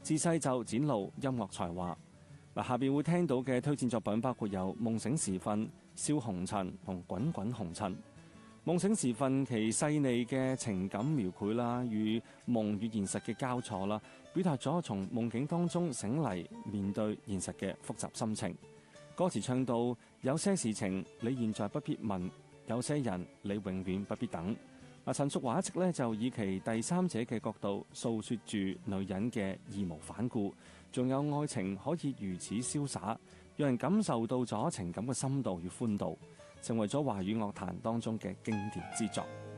自細就展露音樂才華。下邊會聽到嘅推薦作品包括有《夢醒時分》、《燒紅塵》同《滾滾紅塵》。《夢醒時分》其細膩嘅情感描繪啦，與夢與現實嘅交錯啦，表達咗從夢境當中醒嚟面對現實嘅複雜心情。歌詞唱到有些事情你現在不必問，有些人你永遠不必等。陳淑樺一直就以其第三者嘅角度訴說住女人嘅義無反顧，仲有愛情可以如此瀟灑，讓人感受到咗情感嘅深度與寬度，成為咗華語樂壇當中嘅經典之作。